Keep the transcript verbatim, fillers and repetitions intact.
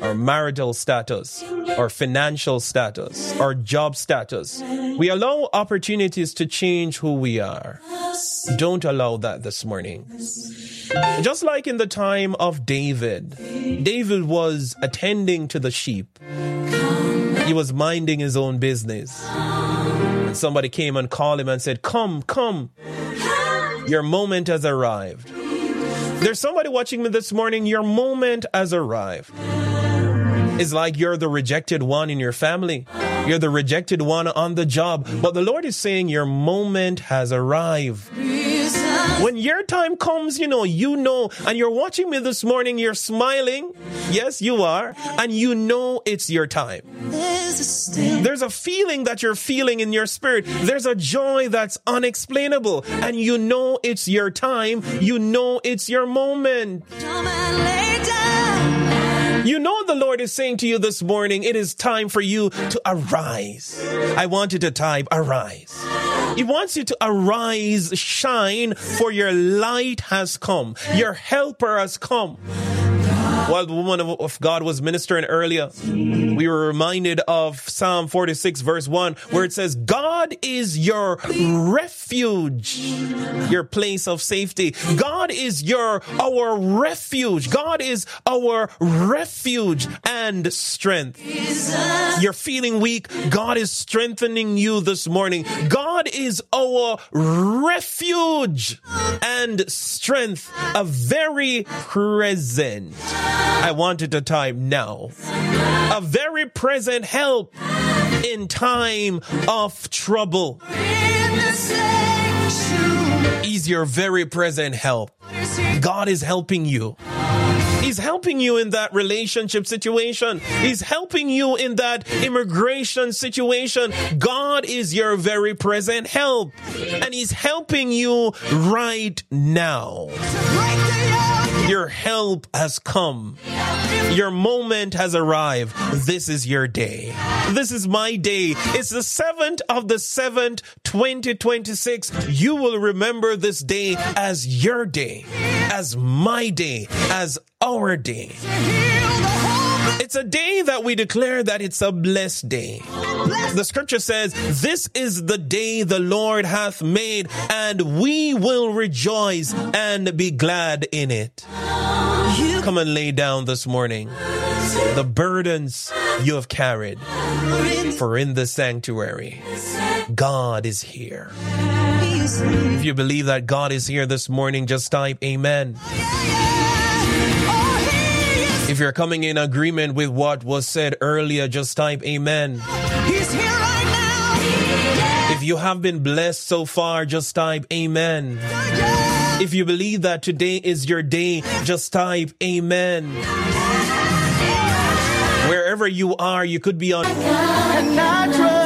our marital status, our financial status, our job status. We allow opportunities to change who we are. Don't allow that this morning. Just like in the time of David, David was attending to the sheep. He was minding his own business. And somebody came and called him and said, come, come. Your moment has arrived. There's somebody watching me this morning. Your moment has arrived. It's like you're the rejected one in your family. You're the rejected one on the job. But the Lord is saying your moment has arrived. When your time comes, you know, you know, and you're watching me this morning, you're smiling. Yes, you are. And you know it's your time. There's a feeling that you're feeling in your spirit. There's a joy that's unexplainable. And you know it's your time. You know it's your moment. You know the Lord is saying to you this morning, it is time for you to arise. I want you to type arise. He wants you to arise, shine, for your light has come. Your helper has come. While the woman of God was ministering earlier, we were reminded of Psalm forty-six verse one, where it says, God is your refuge, your place of safety. God is your, our refuge. God is our refuge and strength. You're feeling weak. God is strengthening you this morning. God is our refuge and strength, a very present. I wanted to type now. A very present help in time of trouble. He's your very present help. God is helping you. He's helping you in that relationship situation. He's helping you in that immigration situation. God is your very present help. And He's helping you right now. Your help has come. Your moment has arrived. This is your day. This is my day. It's the seventh of the seventh, twenty twenty-six. You will remember this day as your day, as my day, as our day. It's a day that we declare that it's a blessed day. The scripture says, this is the day the Lord hath made, and we will rejoice and be glad in it. Come and lay down this morning the burdens you have carried, for in the sanctuary, God is here. If you believe that God is here this morning, just type amen. If you're coming in agreement with what was said earlier, just type amen. He's here right now. If you have been blessed so far, just type amen. If you believe that today is your day, just type amen. Wherever you are, you could be on.